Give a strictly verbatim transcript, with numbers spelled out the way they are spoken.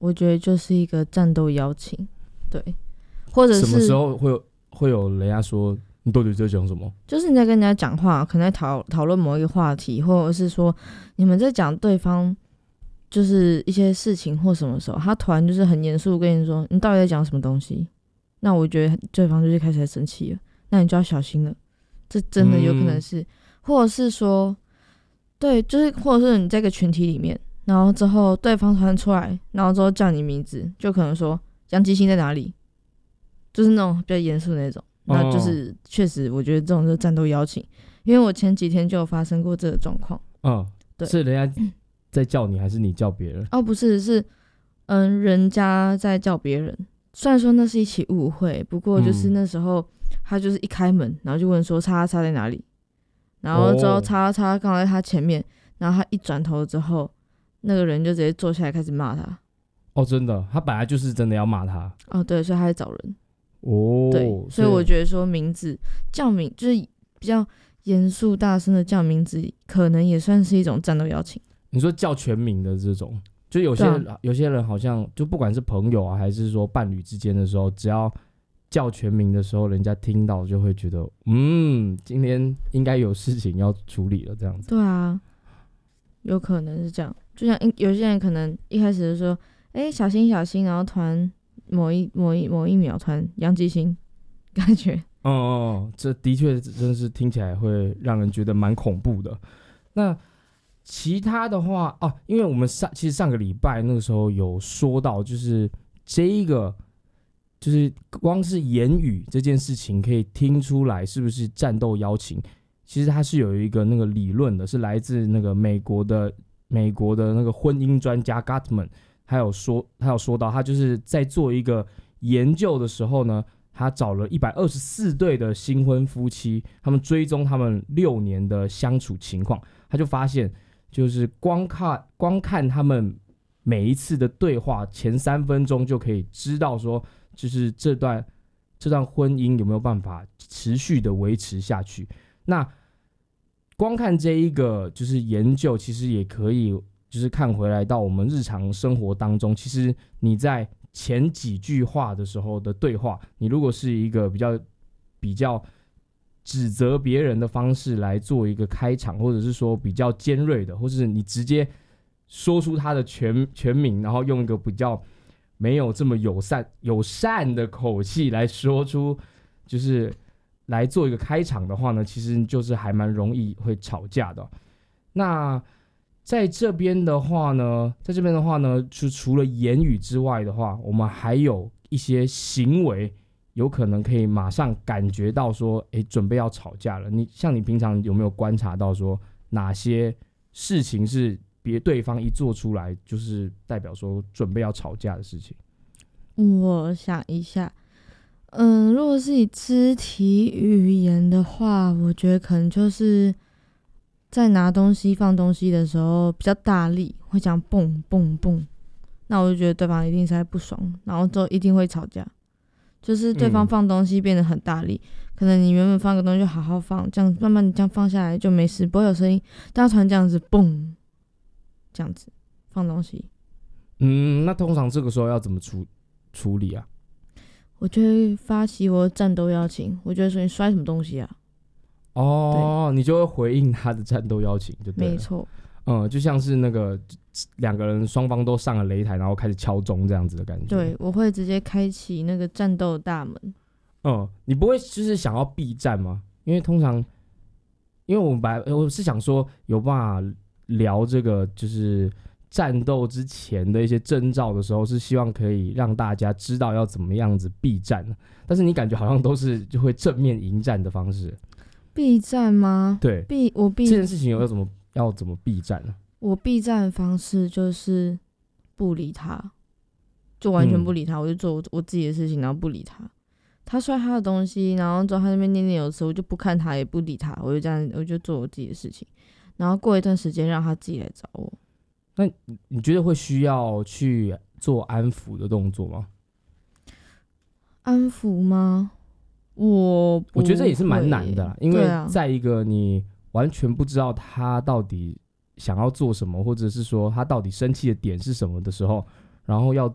我觉得就是一个战斗邀请，对，或者是什么时候会有会有人家说你到底在讲什么？ 就是你在跟人家讲话，可能在讨讨论某一个话题，或者是说你们在讲对方就是一些事情或什么时候，他突然就是很严肃跟你说你到底在讲什么东西，那我觉得对方就是开始在生气了，那你就要小心了，这真的有可能是、嗯、或者是说对，就是或者是你在一个群体里面，然后之后对方突然出来，然后之后叫你名字，就可能说杨吉星在哪里，就是那种比较严肃的那种，那就是确实我觉得这种就是战斗邀请，因为我前几天就有发生过这个状况。 嗯，对，是人家在叫你还是你叫别人？ 哦，不是，是嗯，人家在叫别人。虽然说那是一起误会，不过就是那时候、嗯、他就是一开门，然后就问说叉叉在哪里，然后之后叉叉刚好在他前面，然后他一转头之后，那个人就直接坐下来开始骂他。 哦，真的，他本来就是真的要骂他。 哦，对，所以他在找人。 哦， 对，所以我觉得说名字叫名就是比较严肃大声的叫名字，可能也算是一种战斗邀请。 你说叫全名的这种，就有些人、啊、有些人好像就不管是朋友啊，还是说伴侣之间的时候，只要叫全名的时候，人家听到就会觉得，嗯，今天应该有事情要处理了，这样子。 对啊，有可能是这样。就像有些人可能一开始就说，哎、欸，小心小心，然后突然某一某一某一秒突然杨吉星，感觉。 哦哦，这的确真的是听起来会让人觉得蛮恐怖的。那其他的话啊，因为我们上其实上个礼拜那个时候有说到，就是这一个就是光是言语这件事情可以听出来是不是战斗邀请，其实它是有一个那个理论的，是来自那个美国的美国的那个婚姻专家 Gottman， 他有说他有说到，他就是在做一个研究的时候呢，他找了一百二十四对的新婚夫妻，他们追踪他们六年的相处情况，他就发现就是光看光看他们每一次的对话前三分钟就可以知道说，就是这段这段婚姻有没有办法持续的维持下去。那光看这一个就是研究，其实也可以就是看回来到我们日常生活当中，其实你在前几句话的时候的对话，你如果是一个比较比较指责别人的方式来做一个开场，或者是说比较尖锐的，或是你直接说出他的 全, 全名，然后用一个比较没有这么友善友善的口气来说出，就是来做一个开场的话呢，其实就是还蛮容易会吵架的。那在这边的话呢，在这边的话呢，就除了言语之外的话，我们还有一些行为，有可能可以马上感觉到说，哎，准备要吵架了。你像你平常有没有观察到说，哪些事情是别对方一做出来，就是代表说准备要吵架的事情？ 我想一下，嗯，如果是以肢体语言的话，我觉得可能就是在拿东西放东西的时候比较大力，会讲蹦蹦蹦，那我就觉得对方一定是在不爽，然后之后一定会吵架。就是对方放东西变得很大力、嗯、可能你原本放个东西就好好放，这样慢慢这样放下来就没事，不会有声音，但他突然这样子蹦，这样子放东西。 嗯，那通常这个时候要怎么处处理啊？ 我就会发起我的战斗邀请，我就会说你摔什么东西啊？ 哦，你就会回应他的战斗邀请，就对了。 没错。 嗯，就像是那个两个人双方都上了擂台，然后开始敲钟这样子的感觉。 对，我会直接开启那个战斗大门。 嗯，你不会就是想要避战吗？因为通常，因为我们本来我是想说有办法聊这个就是战斗之前的一些征兆的时候，是希望可以让大家知道要怎么样子避战，但是你感觉好像都是就会正面迎战的方式。 避战吗？ 对， 避我避这件事情有怎么要怎么避战呢？ 我避战的方式就是不理他，就完全不理他、嗯、我就做我自己的事情，然后不理他。他摔他的东西，然后之后他那边念念有词，我就不看他，也不理他，我就这样，我就做我自己的事情。然后过一段时间让他自己来找我。 那你觉得会需要去做安撫的动作吗？ 安抚吗？我我觉得这也是蛮难的啦，因为在一个你完全不知道他到底想要做什么，或者是说他到底生气的点是什么的时候，然后要